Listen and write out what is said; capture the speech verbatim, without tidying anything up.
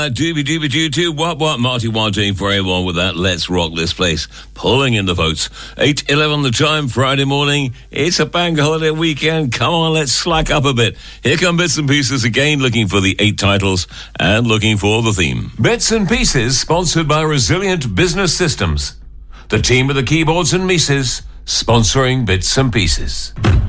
Doobie doobie doo doo. What what Marty One doing for everyone with that Let's Rock This Place. Pulling in the votes. eight eleven the time, Friday morning. It's a bank holiday weekend. Come on, let's slack up a bit. Here come Bits and Pieces again, looking for the eight titles and looking for the theme. Bits and Pieces, sponsored by Resilient Business Systems. The team of the keyboards and Mises, sponsoring Bits and Pieces.